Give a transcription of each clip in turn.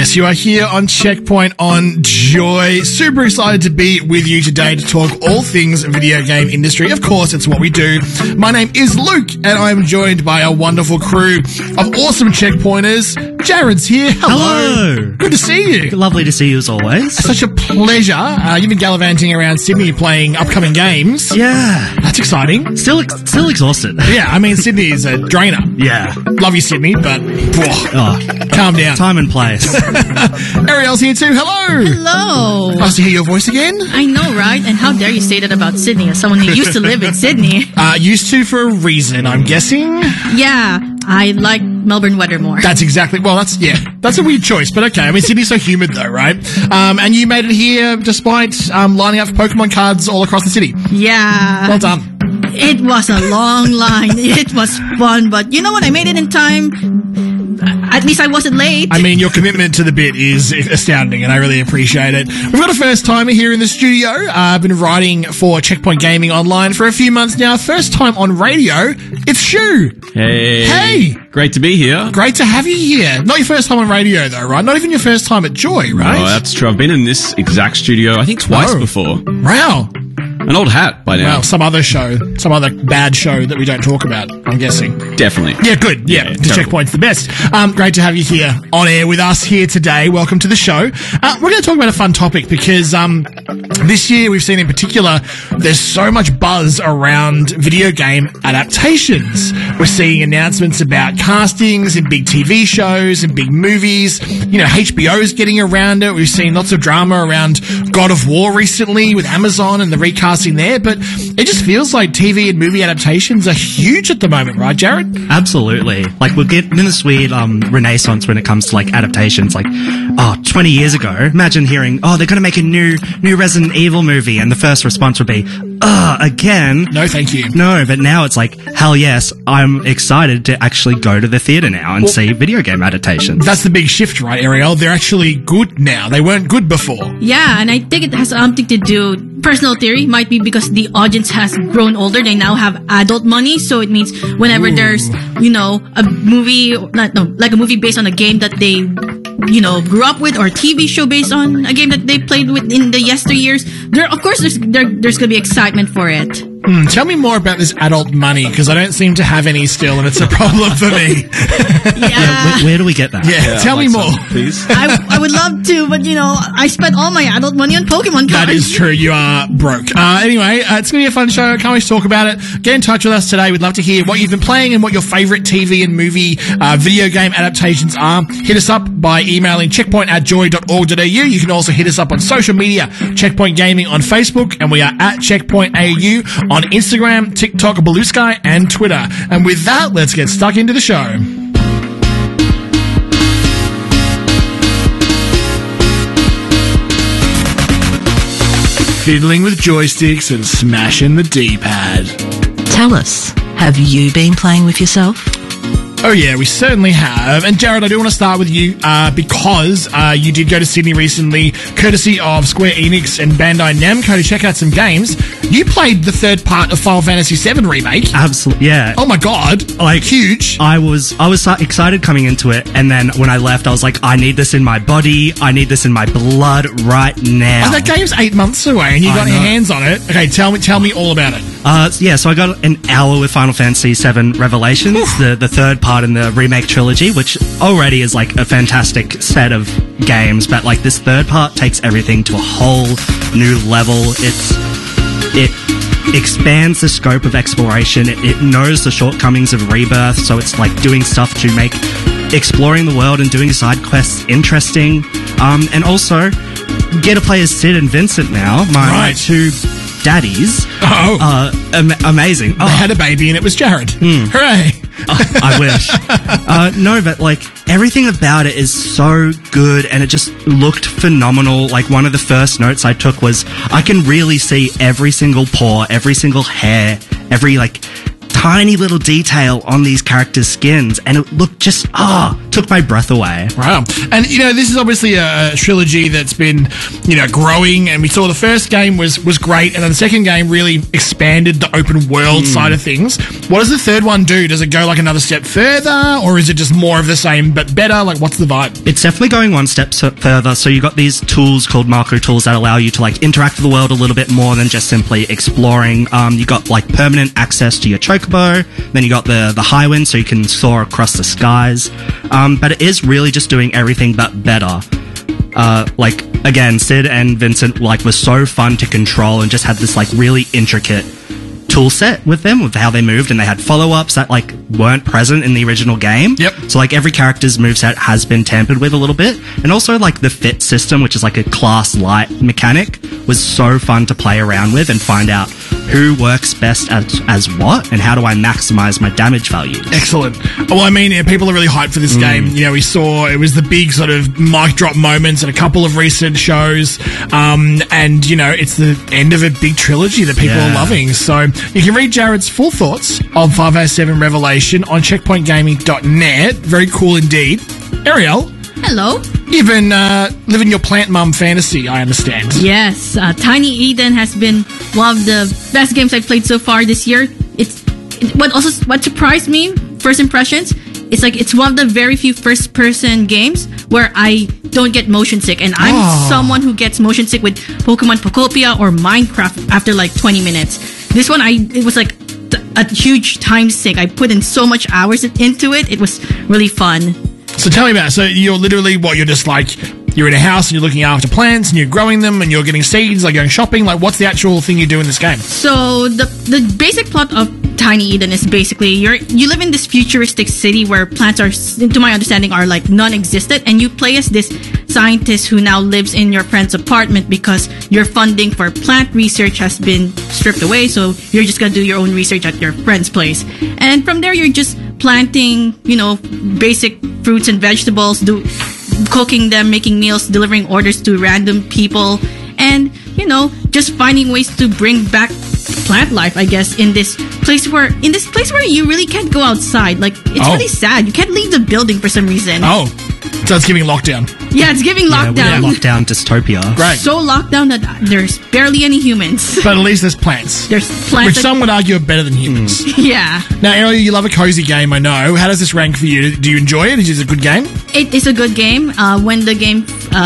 Yes, you are here on Checkpoint on Joy. Super excited to be with you today to talk all things video game industry. Of course, it's what we do. My name is Luke, and I'm joined by a wonderful crew of awesome checkpointers. Jared's here. Hello. Good to see you. Lovely to see you as always. Such a pleasure. You've been gallivanting around Sydney playing upcoming games. Yeah. That's exciting. Still exhausted. Yeah, I mean, Sydney is a drainer. Yeah. Love you, Sydney, but calm down. Time and place. Ariel's here too. Hello. Hello. Nice to hear your voice again. I know, right? And how dare you say that about Sydney as someone who used to live in Sydney? Used to for a reason, I'm guessing. Yeah, I like Melbourne weather more. That's exactly, well, that's a weird choice, but okay. I mean, Sydney's so humid though, right? And you made it here despite lining up for Pokemon cards all across the city. Yeah. Well done. It was a long line. It was fun, but you know what? I made it in time. At least I wasn't late. I mean, your commitment to the bit is astounding, and I really appreciate it. We've got a first timer here in the studio. I've been writing for Checkpoint Gaming Online for a few months now. First time on radio, it's Shu. Hey. Great to be here. Great to have you here. Not your first time on radio, though, right? Not even your first time at Joy, right? Oh, that's true. I've been in this exact studio, I think, twice before. Wow. An old hat by now. Well, some other bad show that we don't talk about, I'm guessing. Definitely. Yeah, good. Yeah, the Checkpoint's the best. Great to have you here on air with us here today. Welcome to the show. We're going to talk about a fun topic because this year we've seen in particular there's so much buzz around video game adaptations. We're seeing announcements about castings in big TV shows and big movies. You know, HBO's getting around it. We've seen lots of drama around God of War recently with Amazon and the recasting there, but it just feels like TV and movie adaptations are huge at the moment, right, Jared? Absolutely. Like, we're getting in this weird renaissance when it comes to, like, adaptations. Like, 20 years ago, imagine hearing, they're going to make a new Resident Evil movie, and the first response would be, again? No, thank you. No, but now it's like, hell yes, I'm excited to actually go to the theatre now and see video game adaptations. That's the big shift, right, Ariel? They're actually good now. They weren't good before. Yeah, and I think it has something to do, personal theory, might be because the audience has grown older. They now have adult money, so it means whenever there's, a movie, like a movie based on a game that they, grew up with, or a TV show based on a game that they played with in the yesteryears, there's gonna be excitement for it. Tell me more about this adult money, because I don't seem to have any still, and it's a problem for me. Yeah. Where do we get that? Yeah, tell me more. Please. I would love to, but I spent all my adult money on Pokemon cards. That is true. You are broke. Anyway, it's going to be a fun show. Can't wait to talk about it. Get in touch with us today. We'd love to hear what you've been playing and what your favourite TV and movie video game adaptations are. Hit us up by emailing checkpoint@joy.org.au. You can also hit us up on social media, Checkpoint Gaming on Facebook, and we are at Checkpoint AU on Instagram, TikTok, Blue Sky, and Twitter. And with that, let's get stuck into the show. Fiddling with joysticks and smashing the D-pad. Tell us, have you been playing with yourself? Oh yeah, we certainly have. And Jared, I do want to start with you because you did go to Sydney recently, courtesy of Square Enix and Bandai Namco, to check out some games. You played the third part of Final Fantasy VII Remake. Absolutely, yeah. Oh my god, like huge. I was so excited coming into it, and then when I left, I was like, I need this in my body, I need this in my blood right now. Oh, that game's 8 months away, and you got your hands on it. Okay, tell me all about it. So I got an hour with Final Fantasy VII Revelations, the third part in the remake trilogy, which already is like a fantastic set of games, but like this third part takes everything to a whole new level. It expands the scope of exploration. It knows the shortcomings of Rebirth, so it's like doing stuff to make exploring the world and doing side quests interesting. And also get to play as Sid and Vincent now, my two daddies. Amazing. They had a baby and it was Jared. Hooray. I wish. No, but like everything about it is so good, and it just looked phenomenal. Like one of the first notes I took was I can really see every single pore, every single hair, every like tiny little detail on these characters' skins, and it looked just to took my breath away. Wow. And, this is obviously a trilogy that's been, growing. And we saw the first game was great. And then the second game really expanded the open world side of things. What does the third one do? Does it go like another step further? Or is it just more of the same but better? Like, what's the vibe? It's definitely going one step further. So you got these tools called macro tools that allow you to like interact with the world a little bit more than just simply exploring. You got like permanent access to your chocobo. Then you got the Highwind, so you can soar across the skies. But it is really just doing everything but better. Like again, Sid and Vincent like were so fun to control and just had this like really intricate tool set with them, with how they moved, and they had follow-ups that like weren't present in the original game. Yep. So like every character's moveset has been tampered with a little bit. And also like the fit system, which is like a class light mechanic, was so fun to play around with and find out who works best as what and how do I maximize my damage values. Excellent. Well, I mean, people are really hyped for this game. We saw it was the big sort of mic drop moments at a couple of recent shows. And, it's the end of a big trilogy that people are loving. So you can read Jared's full thoughts on 507 Revelation on checkpointgaming.net. Very cool indeed. Ariel. Hello. You've been living your plant mum fantasy, I understand. Yes, Tiny Eden has been one of the best games I've played so far this year. What surprised me, first impressions, it's one of the very few first-person games where I don't get motion sick, and I'm someone who gets motion sick with Pokemon Pokopia or Minecraft after like 20 minutes. This one, it was like a huge time sink. I put in so much hours into it. It was really fun. So tell me about it. So you're literally you're just like, you're in a house and you're looking after plants and you're growing them and you're getting seeds, like going shopping. Like, what's the actual thing you do in this game? So the basic plot of Tiny Eden is basically you live in this futuristic city where plants are, to my understanding, are like non-existent, and you play as this scientist who now lives in your friend's apartment because your funding for plant research has been stripped away, so you're just gonna do your own research at your friend's place. And from there you're just planting, basic fruits and vegetables, cooking them, making meals, delivering orders to random people, and just finding ways to bring back plant life, I guess, in this place where you really can't go outside. Like, it's really sad. You can't leave the building for some reason. Oh, so it's giving lockdown. Yeah, it's giving lockdown. Yeah, lockdown dystopia. Great. So locked down that there's barely any humans. But at least there's plants. There's plants. Which some would argue are better than humans. Yeah. Now, Ariel, you love a cozy game, I know. How does this rank for you? Do you enjoy it? Is it a good game? It is a good game. When the game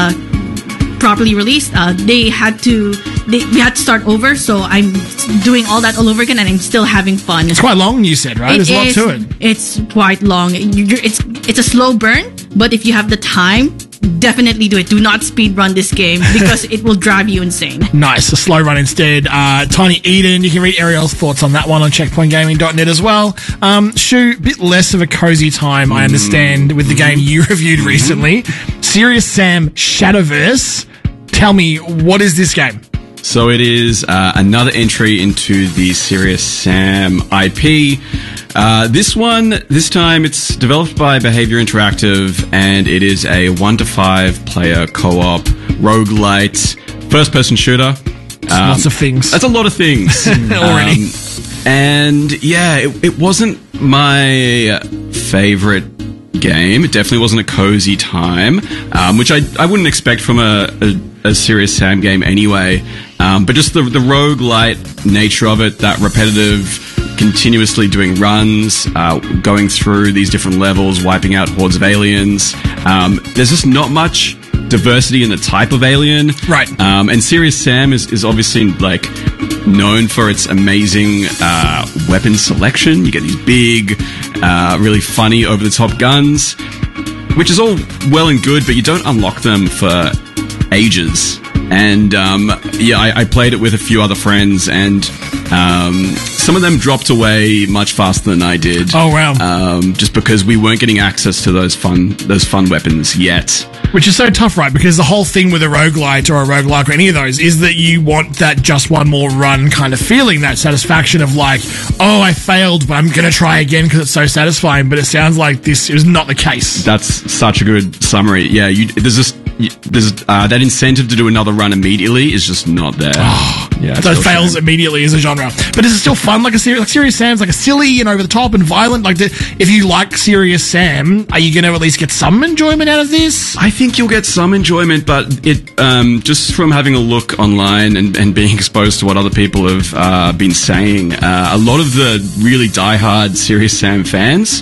properly released, we had to start over, so I'm doing all that all over again, and I'm still having fun. It's quite long, you said, right? There's a lot to it. It's quite long. It's a slow burn, but if you have the time, definitely do it. Do not speed run this game because it will drive you insane. Nice, a slow run instead. Tiny Eden, you can read Ariel's thoughts on that one on checkpointgaming.net as well. Shu, a bit less of a cozy time, I understand, with the game you reviewed recently. Serious Sam Shadowverse. Tell me, what is this game? So it is another entry into the Serious Sam IP. This time it's developed by Behavior Interactive, and it is a 1 to 5 player co-op roguelite first-person shooter. Lots of things. That's a lot of things already. And yeah, it wasn't my favorite game. It definitely wasn't a cozy time, which I wouldn't expect from a Serious Sam game anyway. But just the roguelite nature of it, that repetitive, continuously doing runs, going through these different levels, wiping out hordes of aliens. There's just not much diversity in the type of alien. Right. And Serious Sam is obviously like known for its amazing weapon selection. You get these big, really funny, over-the-top guns, which is all well and good, but you don't unlock them for ages. And I played it with a few other friends, and some of them dropped away much faster than I did. Oh wow! Just because we weren't getting access to those fun weapons yet. Which is so tough, right? Because the whole thing with a roguelite or a roguelike or any of those is that you want that just one more run kind of feeling, that satisfaction of like, oh, I failed, but I'm going to try again because it's so satisfying. But it sounds like this is not the case. That's such a good summary. Yeah, there's just there's that incentive to do another run immediately is just not there. Yeah, So it fails immediately as a genre. But is it still fun? Like Serious Sam's like a silly and over the top and violent. Like if you like Serious Sam, are you going to at least get some enjoyment out of this? I think you'll get some enjoyment, but it just from having a look online and being exposed to what other people have been saying, a lot of the really diehard Serious Sam fans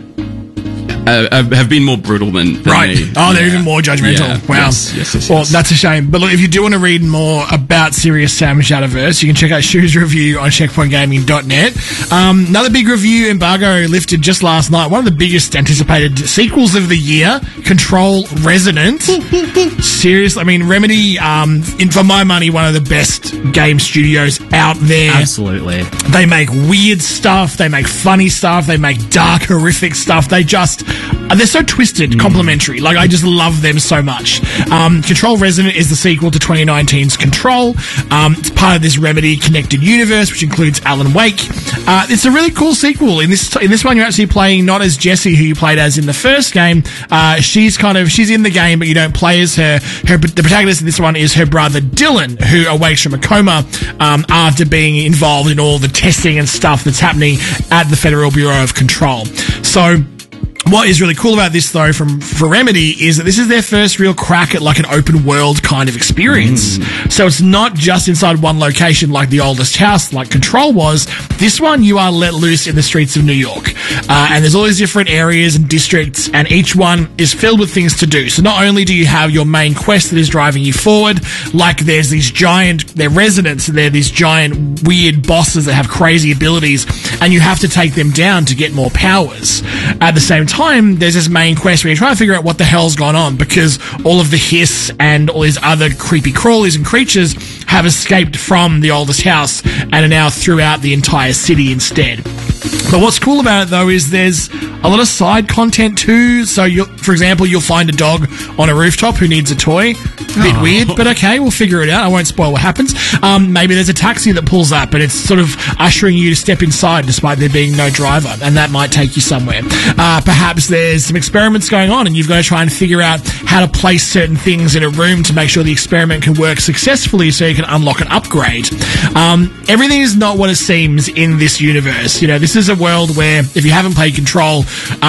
have been more brutal than me. Oh, they're even more judgmental. Yeah. Wow. Yes. Well, that's a shame. But look, if you do want to read more about Serious Sam Shadowverse, you can check out Shu's review on checkpointgaming.net. Another big review embargo lifted just last night. One of the biggest anticipated sequels of the year, Control Resonant. Seriously, I mean, Remedy, for my money, one of the best game studios out there. Absolutely. They make weird stuff. They make funny stuff. They make dark, horrific stuff. They're so twisted, complimentary. Like, I just love them so much. Control Resonant is the sequel to 2019's Control. It's part of this Remedy connected universe, which includes Alan Wake. It's a really cool sequel. In this one, you're actually playing not as Jessie, who you played as in the first game. She's in the game, but you don't play as her. The protagonist in this one is her brother Dylan, who awakes from a coma after being involved in all the testing and stuff that's happening at the Federal Bureau of Control. So, what is really cool about this, though, for Remedy, is that this is their first real crack at like an open world kind of experience. So it's not just inside one location like the Oldest House, like Control was. This one, you are let loose in the streets of New York. And there's all these different areas and districts, and each one is filled with things to do. So not only do you have your main quest that is driving you forward, like there's these they're residents, and they're these giant weird bosses that have crazy abilities, and you have to take them down to get more powers. At the same time, there's this main quest where you're trying to figure out what the hell's gone on, because all of the hiss and all these other creepy crawlies and creatures have escaped from the Oldest House and are now throughout the entire city instead. But what's cool about it, though, is there's a lot of side content too. So, for example, you'll find a dog on a rooftop who needs a toy. A bit weird, but okay, we'll figure it out. I won't spoil what happens. Maybe there's a taxi that pulls up, but it's sort of ushering you to step inside despite there being no driver, and that might take you somewhere. Perhaps there's some experiments going on, and you've got to try and figure out how to place certain things in a room to make sure the experiment can work successfully so you can unlock an upgrade. Everything is not what it seems in this universe. You know, this is a world where, if you haven't played Control,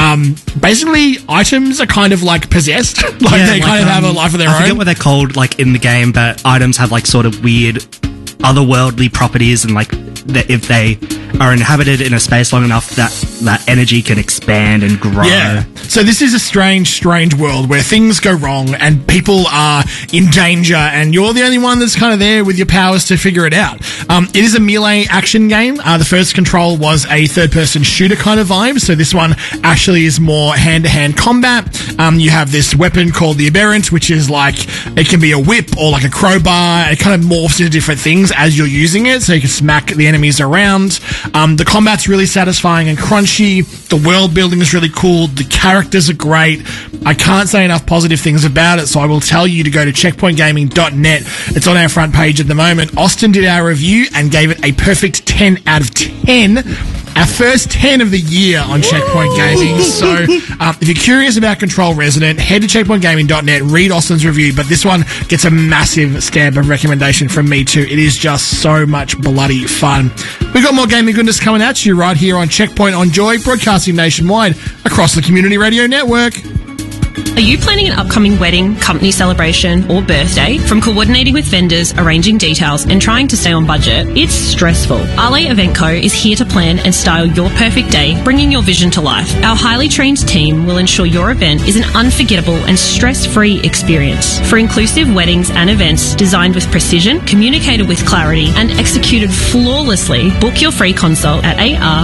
basically items are kind of like possessed. They kind of have a life of their own. I forget what they're called, like, in the game, but items have, like, sort of weird otherworldly properties, and, like, if they are inhabited in a space long enough, that energy can expand and grow. Yeah. So this is a strange world where things go wrong and people are in danger, and you're the only one that's kind of there with your powers to figure it out. It is a melee action game. The first Control was a third-person shooter kind of vibe, so this one actually is more hand-to-hand combat. You have this weapon called the Aberrant, which is like, it can be a whip or like a crowbar. It kind of morphs into different things as you're using it, so you can smack the enemies around. The combat's really satisfying and crunchy. The world building is really cool. The characters are great. I can't say enough positive things about it, so I will tell you to go to checkpointgaming.net. It's on our front page at the moment. Austin did our review and gave it a perfect 10 out of 10. Our first 10 of the year on Checkpoint Gaming. So, if you're curious about Control Resonant, head to checkpointgaming.net, read Austin's review, but this one gets a massive stamp of recommendation from me too. It is just so much bloody fun. We've got more gaming goodness coming at you right here on Checkpoint on Joy, broadcasting nationwide across the Community Radio Network. Are you planning an upcoming wedding, company celebration, or birthday? From coordinating with vendors, arranging details, and trying to stay on budget, it's stressful. Arlay Event Co. is here to plan and style your perfect day, bringing your vision to life. Our highly trained team will ensure your event is an unforgettable and stress-free experience. For inclusive weddings and events designed with precision, communicated with clarity, and executed flawlessly, book your free consult at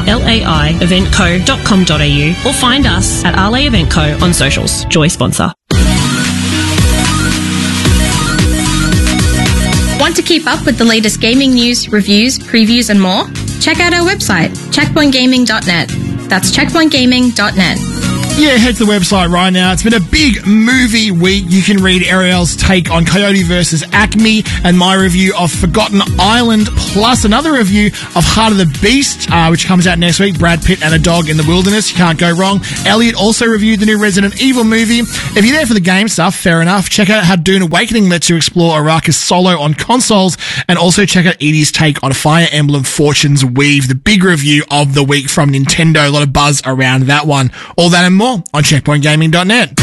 arlaieventco.com.au or find us at Arlay Event Co. on socials. Joy sponsor. Want to keep up with the latest gaming news, reviews, previews, and more? Check out our website, checkpointgaming.net. That's checkpointgaming.net. Yeah, head to the website right now. It's been a big movie week. You can read Ariel's take on Coyote vs. Acme and my review of Forgotten Island, plus another review of Heart of the Beast, which comes out next week. Brad Pitt and a dog in the wilderness. You can't go wrong. Elliot also reviewed the new Resident Evil movie. If you're there for the game stuff, fair enough. Check out how Dune Awakening lets you explore Arrakis solo on consoles, and also check out Edie's take on Fire Emblem Fortune's Weave, the big review of the week from Nintendo. A lot of buzz around that one. All that and more on checkpointgaming.net.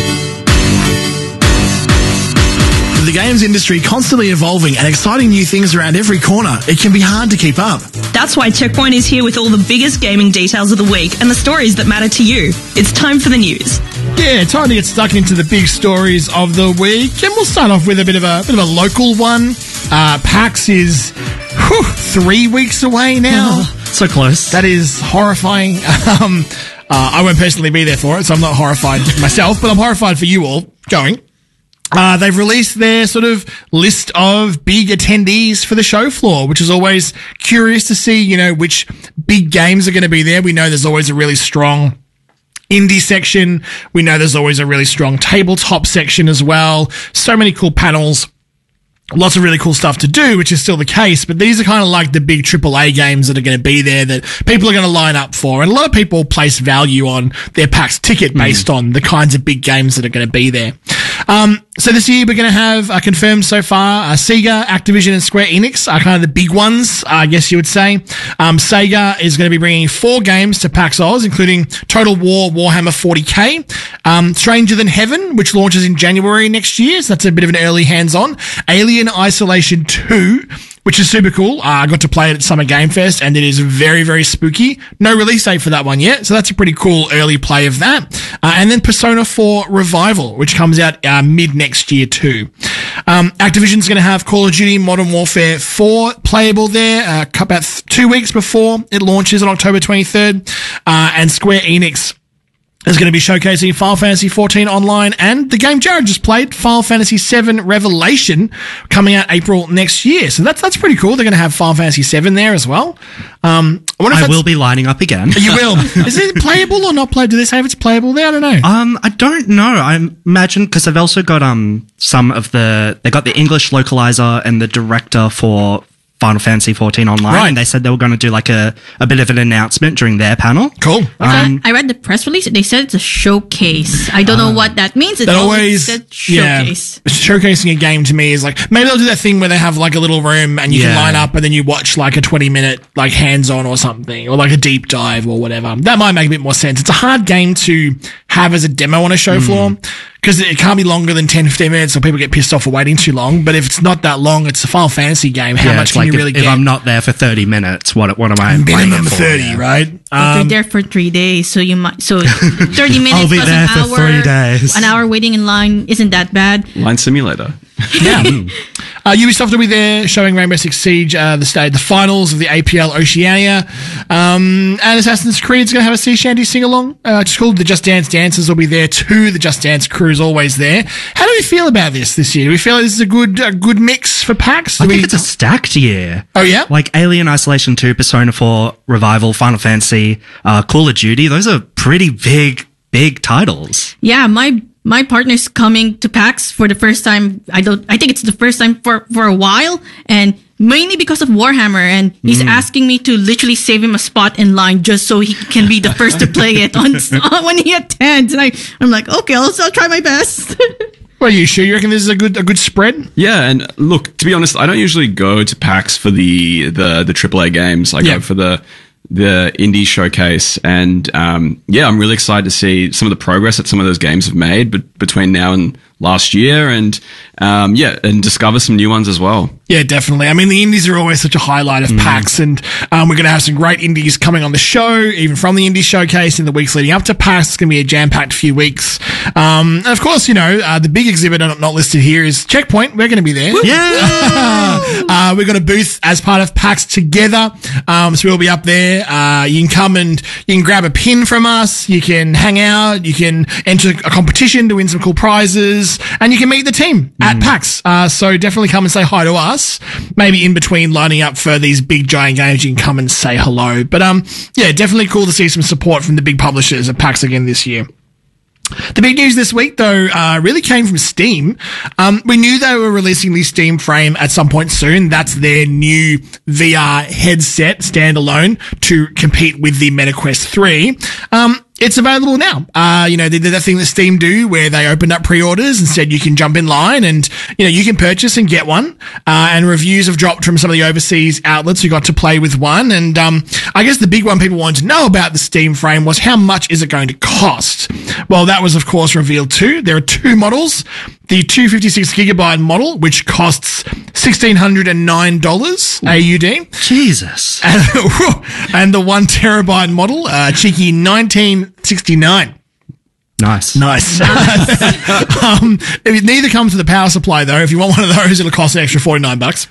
The games industry constantly evolving and exciting new things around every corner. It can be hard to keep up. That's why Checkpoint is here with all the biggest gaming details of the week and the stories that matter to you. It's time for the news. Yeah, time to get stuck into the big stories of the week, and we'll start off with a bit of a local one. PAX is 3 weeks away now. So close. That is horrifying. I won't personally be there for it, so I'm not horrified myself, but I'm horrified for you all going. They've released their sort of list of big attendees for the show floor, which is always curious to see, you know, which big games are going to be there. We know there's always a really strong indie section. We know there's always a really strong tabletop section as well. So many cool panels. Lots of really cool stuff to do, which is still the case, but these are kind of like the big AAA games that are going to be there that people are going to line up for. And a lot of people place value on their PAX ticket based on the kinds of big games that are going to be there. So this year we're going to have confirmed so far Sega, Activision and Square Enix are kind of the big ones, I guess you would say. Sega is going to be bringing 4 games to PAX Oz, including Total War Warhammer 40k, Stranger Than Heaven, which launches in January next year, so that's a bit of an early hands-on, Alien Isolation 2, which is super cool. I got to play it at Summer Game Fest, and it is very, very spooky. No release date for that one yet, so that's a pretty cool early play of that. And then Persona 4 Revival, which comes out mid next year too. Activision's going to have Call of Duty Modern Warfare 4 playable there about 2 weeks before it launches on October 23rd. And Square Enix is going to be showcasing Final Fantasy XIV Online and the game Jared just played, Final Fantasy VII Revelation, coming out April next year. So that's pretty cool. They're going to have Final Fantasy VII there as well. I will be lining up again. You will. Is it playable or not playable? Do they say if it's playable there? I don't know. I don't know. I imagine because they've also got some of they got the English localizer and the director for Final Fantasy XIV Online, right. And they said they were going to do like a bit of an announcement during their panel. Cool. I read the press release. They said it's a showcase. I don't know what that means. It always said showcase. Yeah, showcasing a game to me is like, maybe they'll do that thing where they have like a little room and you can line up and then you watch like a 20-minute like hands-on or something, or like a deep dive or whatever. That might make a bit more sense. It's a hard game to have as a demo on a show floor, because it can't be longer than 10-15 minutes or people get pissed off for waiting too long. But if it's not that long, it's a Final Fantasy game. How much can you really get? If I'm not there for 30 minutes, what am I playing minimum it for? 30, right? But you're there for 3 days, so 30 minutes I'll be plus there an for hour. 3 days. An hour waiting in line isn't that bad. Line simulator. Yeah. Ubisoft will be there showing Rainbow Six Siege, the finals of the APL Oceania. And Assassin's Creed's going to have a sea shanty sing-along. It's called the Just Dance Dancers will be there too. The Just Dance crew is always there. How do we feel about this year? Do we feel like this is a good mix for PAX? I think it's a stacked year. Oh, yeah? Like Alien Isolation 2, Persona 4 Revival, Final Fantasy, Call of Duty. Those are pretty big titles. Yeah, my partner's coming to PAX for the first time. I think it's the first time for a while, and mainly because of Warhammer, and he's asking me to literally save him a spot in line just so he can be the first to play it when he attends. And I'm like, okay, I'll try my best. Well, are you sure you reckon this is a good spread? Yeah, and look, to be honest, I don't usually go to PAX for the AAA games. I go for the indie showcase, and I'm really excited to see some of the progress that some of those games have made between now and last year, and discover some new ones as well. Yeah, definitely. I mean, the indies are always such a highlight of PAX, and we're going to have some great indies coming on the show, even from the indie showcase in the weeks leading up to PAX. It's going to be a jam-packed few weeks. And of course, the big exhibit not listed here is Checkpoint. We're going to be there. Yeah! We've got a booth as part of PAX Together. So we'll be up there. You can come and you can grab a pin from us. You can hang out. You can enter a competition to win some cool prizes, and you can meet the team at PAX. So definitely come and say hi to us. Maybe in between lining up for these big giant games, you can come and say hello. But definitely cool to see some support from the big publishers at PAX again this year. The big news this week, though, really came from Steam. We knew they were releasing the Steam Frame at some point soon. That's their new VR headset standalone to compete with the MetaQuest 3. It's available now. They did that thing that Steam do where they opened up pre-orders and said you can jump in line and, you can purchase and get one. And reviews have dropped from some of the overseas outlets who got to play with one. And, I guess the big one people wanted to know about the Steam Frame was how much is it going to cost? Well, that was of course revealed too. There are two models. The 256GB model, which costs $1,609 AUD. Jesus. And the 1TB model, cheeky $1,969. Nice. Neither comes with a power supply though. If you want one of those, it'll cost an extra $49.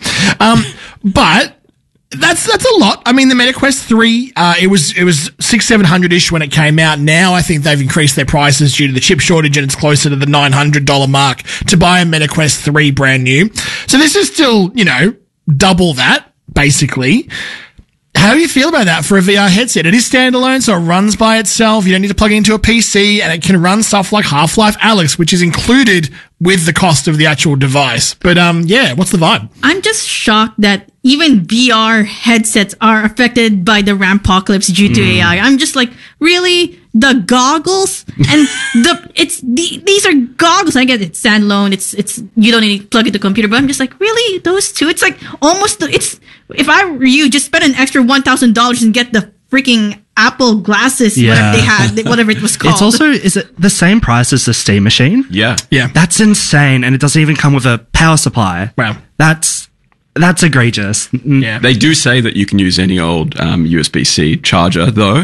But that's a lot. I mean, the MetaQuest 3, it was $600-700-ish when it came out. Now I think they've increased their prices due to the chip shortage and it's closer to the $900 mark to buy a MetaQuest 3 brand new. So this is still, double that, basically. How do you feel about that for a VR headset? It is standalone, so it runs by itself. You don't need to plug it into a PC, and it can run stuff like Half-Life Alyx, which is included with the cost of the actual device. But, what's the vibe? I'm just shocked that even VR headsets are affected by the Rampocalypse due to AI. I'm just like, really? The goggles? And these are goggles. I get it's standalone. It's, you don't need to plug into the computer, but I'm just like, really? Those two? It's like almost, if I were you, just spend an extra $1,000 and get the freaking Apple glasses, whatever they had, whatever it was called. It's also, is it the same price as the Steam Machine? Yeah. That's insane, and it doesn't even come with a power supply. Wow. That's egregious. Yeah. They do say that you can use any old USB-C charger, though.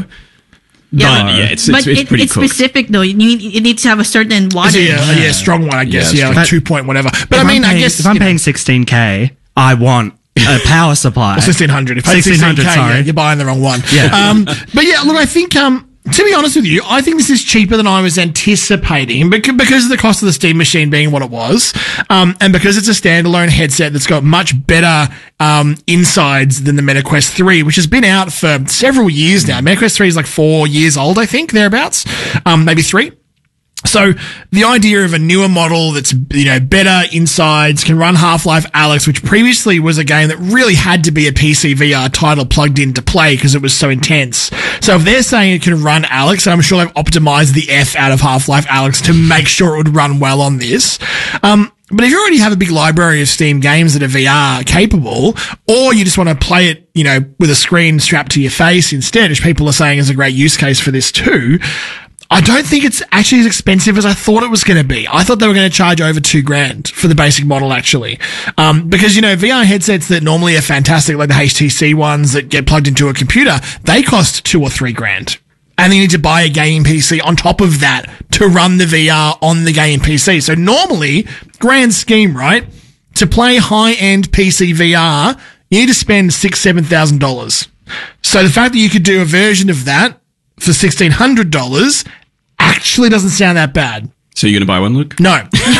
Yeah, it's pretty it's cooked. specific though. You need to have a certain wattage. Strong one, I guess. Yeah, like 2 point whatever. But I guess if I'm paying $16K, I want a power supply. $1,600. If $1,600, sorry. you're buying the wrong one. Yeah. But yeah, look, I think to be honest with you, I think this is cheaper than I was anticipating because of the cost of the Steam Machine being what it was, and because it's a standalone headset that's got much better insides than the MetaQuest 3, which has been out for several years now. MetaQuest 3 is like 4 years old, I think, thereabouts, maybe 3. So the idea of a newer model that's, better insides, can run Half-Life Alyx, which previously was a game that really had to be a PC VR title plugged in to play because it was so intense. So if they're saying it can run Alyx, and I'm sure they've optimized the F out of Half-Life Alyx to make sure it would run well on this. But if you already have a big library of Steam games that are VR capable, or you just want to play it, with a screen strapped to your face instead, which people are saying is a great use case for this too, I don't think it's actually as expensive as I thought it was going to be. I thought they were going to charge over $2,000 for the basic model, actually. Because, VR headsets that normally are fantastic, like the HTC ones that get plugged into a computer, they cost $2,000 or $3,000. And you need to buy a gaming PC on top of that to run the VR on the gaming PC. So normally, grand scheme, right? To play high-end PC VR, you need to spend $6,000-7,000. So the fact that you could do a version of that for $1,600 actually doesn't sound that bad. So you're going to buy one, Luke? No.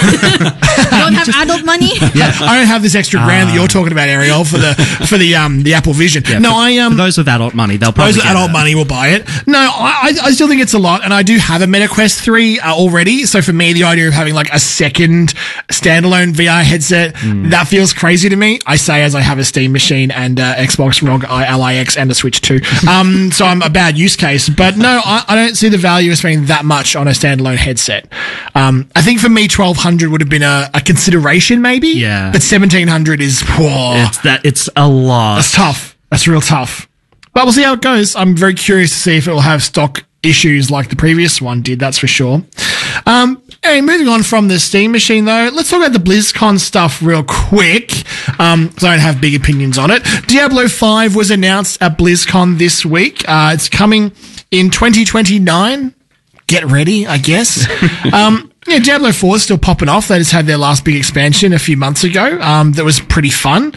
You don't have adult money? Yeah, I don't have this extra grand that you're talking about, Ariel, for the Apple Vision. Yeah, for those with adult money, they'll probably those with adult money will buy it. No, I still think it's a lot, and I do have a MetaQuest 3 already. So for me, the idea of having like a second standalone VR headset that feels crazy to me. I say as I have a Steam Machine and Xbox ROG LIX and a Switch 2. So I'm a bad use case, but no, I don't see the value of spending that much on a standalone headset. I think for me, $1,200 would have been a consideration, maybe. Yeah. But $1,700 is, whoa. It's a lot. That's tough. That's real tough. But we'll see how it goes. I'm very curious to see if it will have stock issues like the previous one did, that's for sure. Anyway, moving on from the Steam Machine, though, let's talk about the BlizzCon stuff real quick, because I don't have big opinions on it. Diablo 5 was announced at BlizzCon this week. It's coming in 2029. Get ready, I guess. Diablo 4 is still popping off. They just had their last big expansion a few months ago. That was pretty fun.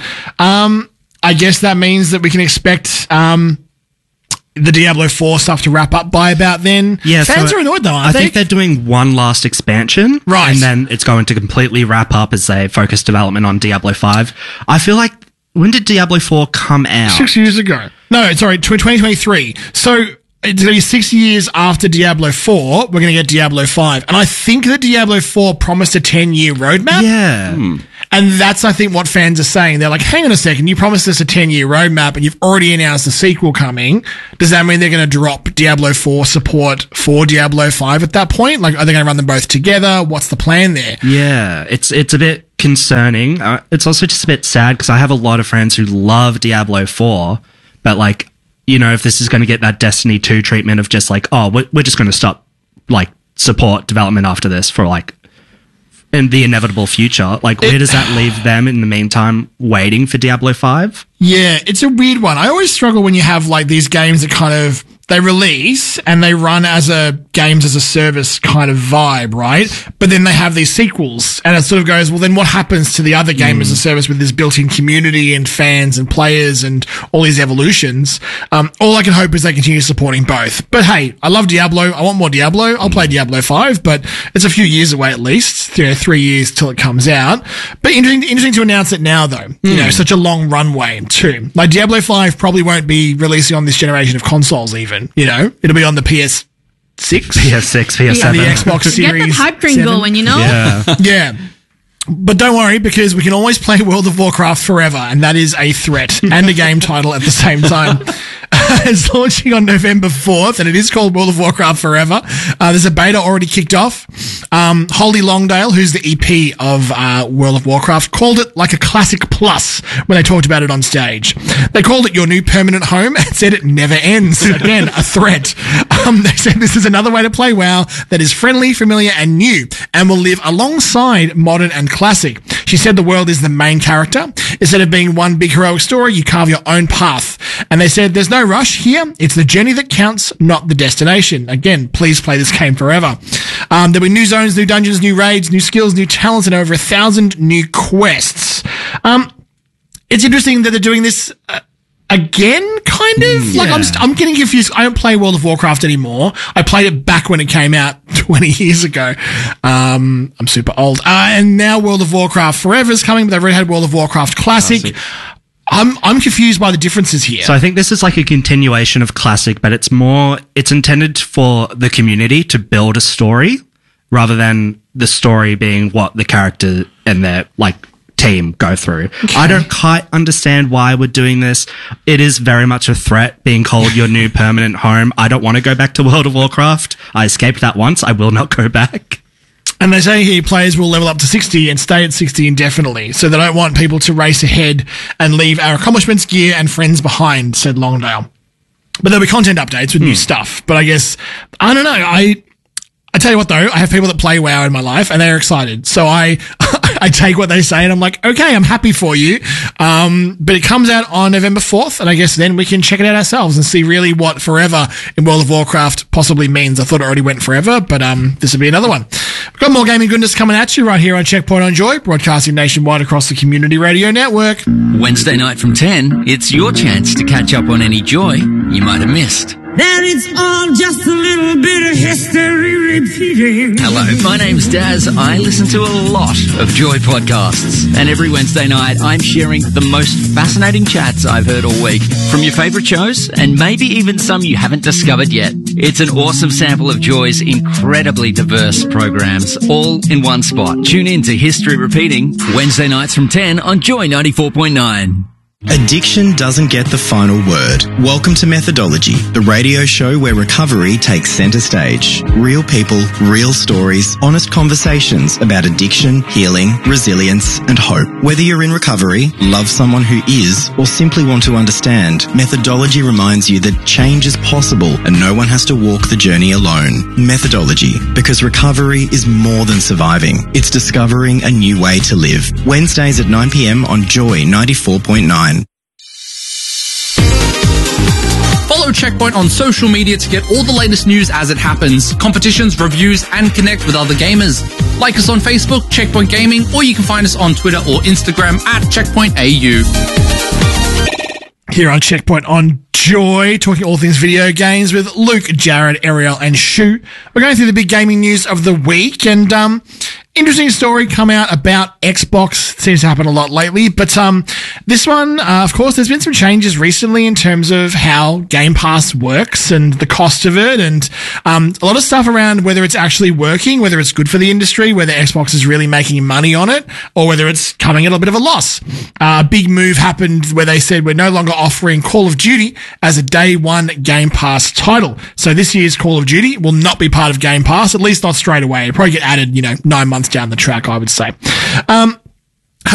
I guess that means that we can expect the Diablo 4 stuff to wrap up by about then. Yeah, fans are annoyed though, aren't they? I think they're doing one last expansion. Right. And then it's going to completely wrap up as they focus development on Diablo 5. I feel like, when did Diablo 4 come out? 6 years ago. No, sorry, 2023. So it's going to be 6 years after Diablo 4, we're going to get Diablo 5. And I think that Diablo 4 promised a 10-year roadmap. Yeah. And that's, I think, what fans are saying. They're like, hang on a second, you promised us a 10-year roadmap and you've already announced a sequel coming. Does that mean they're going to drop Diablo 4 support for Diablo 5 at that point? Like, are they going to run them both together? What's the plan there? Yeah, it's a bit concerning. It's also just a bit sad because I have a lot of friends who love Diablo 4, but like, you know, if this is going to get that Destiny 2 treatment of just like, oh, we're just going to stop like support development after this for like in the inevitable future, like where does that leave them in the meantime waiting for Diablo 5? Yeah, it's a weird one. I always struggle when you have like these games that kind of, they release and they run as a games as a service kind of vibe, right? But then they have these sequels and it sort of goes, well, then what happens to the other game as a service with this built-in community and fans and players and all these evolutions? All I can hope is they continue supporting both. But hey, I love Diablo. I want more Diablo. I'll play Diablo 5, but it's a few years away at least, 3 years till it comes out. But interesting to announce it now though. You know, such a long runway too. Like Diablo 5 probably won't be releasing on this generation of consoles even. You know, it'll be on the PS6, PS7, and the Xbox Series. Get that hype train 7. going, you know? Yeah. Yeah. But don't worry, because we can always play World of Warcraft forever, and that is a threat and a game title at the same time. It's launching on November 4th, and it is called World of Warcraft Forever. There's a beta already kicked off. Holly Longdale, who's the EP of World of Warcraft, called it like a classic plus when they talked about it on stage. They called it your new permanent home and said it never ends. Again, a threat. They said this is another way to play WoW that is friendly, familiar, and new, and will live alongside modern and classic. She said the world is the main character. Instead of being one big heroic story, you carve your own path. And they said there's no rush here. It's the journey that counts, not the destination. Again, please play this game forever. There'll be new zones, new dungeons, new raids, new skills, new talents, and over 1,000 new quests. It's interesting that they're doing this again, kind of. Like I'm getting confused. I don't play World of Warcraft anymore. I played it back when it came out 20 years ago. I'm super old. And now World of Warcraft Forever is coming, but they've already had World of Warcraft Classic. I'm confused by the differences here. So I think this is like a continuation of Classic, but it's intended for the community to build a story rather than the story being what the character and their like team go through. Okay. I don't quite understand why we're doing this. It is very much a threat being called your new permanent home. I don't want to go back to World of Warcraft. I escaped that once. I will not go back. And they say here players will level up to 60 and stay at 60 indefinitely. So they don't want people to race ahead and leave our accomplishments, gear, and friends behind, said Longdale. But there'll be content updates with new stuff. But I guess, I don't know. I tell you what though, I have people that play WoW in my life and they're excited. So I take what they say and I'm like, okay, I'm happy for you. But it comes out on November 4th and I guess then we can check it out ourselves and see really what forever in World of Warcraft possibly means. I thought it already went forever, but this will be another one. We've got more gaming goodness coming at you right here on Checkpoint on Joy, broadcasting nationwide across the Community Radio Network. Wednesday night from 10, it's your chance to catch up on any joy you might have missed. That it's all just a little bit of history repeating. Hello, my name's Daz. I listen to a lot of Joy podcasts. And every Wednesday night, I'm sharing the most fascinating chats I've heard all week. From your favourite shows, and maybe even some you haven't discovered yet. It's an awesome sample of Joy's incredibly diverse programs, all in one spot. Tune in to History Repeating, Wednesday nights from 10 on Joy 94.9. Addiction doesn't get the final word. Welcome to Methodology, the radio show where recovery takes center stage. Real people, real stories, honest conversations about addiction, healing, resilience, and hope. Whether you're in recovery, love someone who is, or simply want to understand, Methodology reminds you that change is possible and no one has to walk the journey alone. Methodology, because recovery is more than surviving. It's discovering a new way to live. Wednesdays at 9 p.m. on Joy 94.9. Follow Checkpoint on social media to get all the latest news as it happens, competitions, reviews, and connect with other gamers. Like us on Facebook, Checkpoint Gaming, or you can find us on Twitter or Instagram at CheckpointAU. Here on Checkpoint on Joy, talking all things video games with Luke, Jared, Ariel, and Shu. We're going through the big gaming news of the week, and Interesting story come out about Xbox. Seems to happen a lot lately, but this one, of course, there's been some changes recently in terms of how Game Pass works and the cost of it, and a lot of stuff around whether it's actually working, whether it's good for the industry, whether Xbox is really making money on it, or whether it's coming at a bit of a loss. A big move happened where they said we're no longer offering Call of Duty as a day one Game Pass title. So this year's Call of Duty will not be part of Game Pass, at least not straight away. It'll probably get added, 9 months down the track, I would say.